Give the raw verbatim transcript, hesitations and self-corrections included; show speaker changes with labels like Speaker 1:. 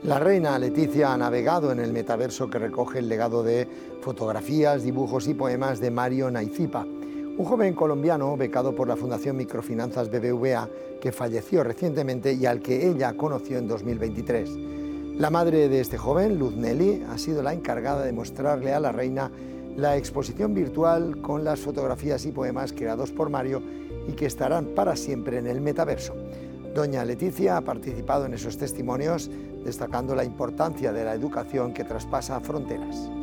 Speaker 1: La reina Letizia ha navegado en el metaverso que recoge el legado de fotografías, dibujos y poemas de Mario Naicipa, un joven colombiano becado por la Fundación Microfinanzas B B V A que falleció recientemente y al que ella conoció en dos mil veintitrés. La madre de este joven, Luz Nelly, ha sido la encargada de mostrarle a la reina la exposición virtual con las fotografías y poemas creados por Mario y que estarán para siempre en el metaverso. Doña Letizia ha participado en esos testimonios, destacando la importancia de la educación que traspasa fronteras.